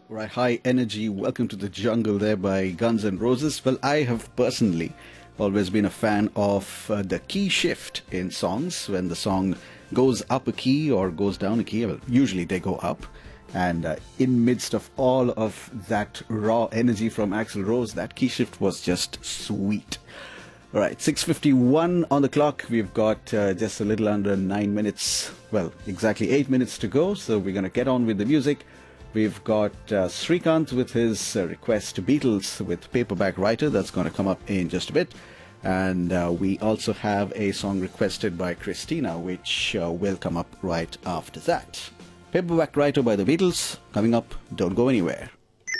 Right, high energy. Welcome to the jungle there by Guns N' Roses. Well, I have personally always been a fan of the key shift in songs when the song goes up a key or goes down a key. Well, usually they go up. And in midst of all of that raw energy from Axl Rose, that key shift was just sweet. All right, 6:51 on the clock. We've got just a little under 9 minutes. Well, exactly 8 minutes to go. So we're going to get on with the music. We've got Srikanth with his request to Beatles with Paperback Writer. That's going to come up in just a bit. And we also have a song requested by Christina, which will come up right after that. Paperback Writer by the Beatles coming up. Don't go anywhere.